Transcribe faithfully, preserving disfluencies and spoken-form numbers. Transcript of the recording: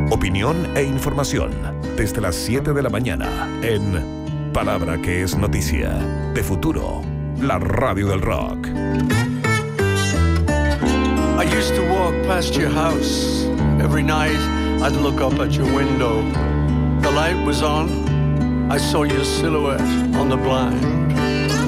Opinión e información desde las siete de la mañana en Palabra que es Noticia de Futuro, la radio del rock. I used to walk past your house. Every night I'd look up at your window. The light was on. I saw your silhouette on the blind.